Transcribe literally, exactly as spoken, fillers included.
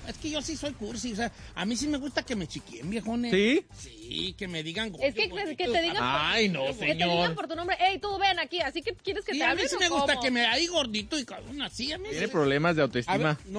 es que yo sí soy cursi, o sea, a mí sí me gusta que me chiquien, viejones. ¿Sí? Sí, que me digan... Es que, que, que te digan... Ay, no, que señor. te digan por tu nombre, hey, tú ven aquí, así que quieres que Sí, te a mí hablen sí o me gusta cómo? que me... Ahí gordito y cabrón, así, a mí Tiene sí. problemas de A autoestima. ver, no,